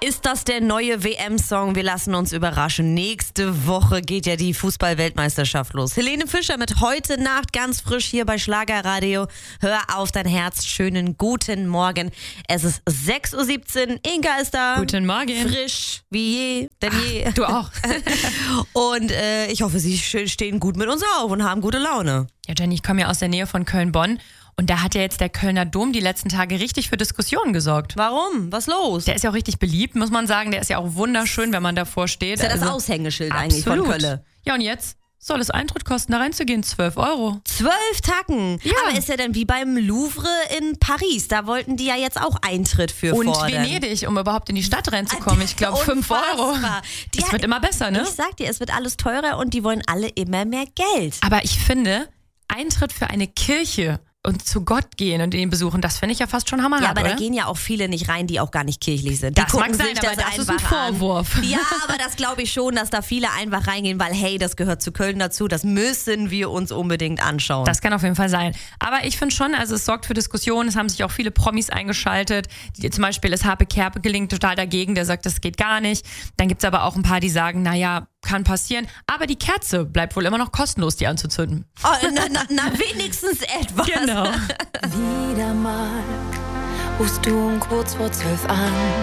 Ist das der neue WM-Song? Wir lassen uns überraschen. Nächste Woche geht ja die Fußball-Weltmeisterschaft los. Helene Fischer mit Heute Nacht ganz frisch hier bei Schlagerradio. Hör auf dein Herz. Schönen guten Morgen. Es ist 6:17 Uhr. Inga ist da. Guten Morgen. Frisch wie je, denn je. Du auch. Und ich hoffe, Sie stehen gut mit uns auf und haben gute Laune. Ja, Jenny, ich komme ja aus der Nähe von Köln-Bonn. Und da hat ja jetzt der Kölner Dom die letzten Tage richtig für Diskussionen gesorgt. Warum? Was los? Der ist ja auch richtig beliebt, muss man sagen. Der ist ja auch wunderschön, wenn man davor steht. Das ist ja das Aushängeschild eigentlich von Köln. Ja, und jetzt soll es Eintritt kosten, da reinzugehen, 12 €. 12 Tacken? Ja. Aber ist ja dann wie beim Louvre in Paris. Da wollten die ja jetzt auch Eintritt für Und fordern. Venedig, um überhaupt in die Stadt reinzukommen. Ich glaube 5 €. Unfassbar. Das wird immer besser, ne? Ich sag dir, es wird alles teurer und die wollen alle immer mehr Geld. Aber ich finde, Eintritt für eine Kirche und zu Gott gehen und ihn besuchen, das finde ich ja fast schon hammerhart, Ja, aber oder? da gehen ja auch viele nicht rein, die auch gar nicht kirchlich sind. Die Das mag gucken sein, sich aber das ist ein einfach an. Vorwurf. Ja, aber das glaube ich schon, dass da viele einfach reingehen, weil hey, das gehört zu Köln dazu, das müssen wir uns unbedingt anschauen. Das kann auf jeden Fall sein. Aber ich finde schon, also es sorgt für Diskussionen, es haben sich auch viele Promis eingeschaltet. Zum Beispiel ist Harpe Kerkeling total dagegen, der sagt, das geht gar nicht. Dann gibt es aber auch ein paar, die sagen, naja, kann passieren. Aber die Kerze bleibt wohl immer noch kostenlos, die anzuzünden. Oh, na, wenigstens etwas. Genau. Wieder mal rufst du um kurz vor 12 an.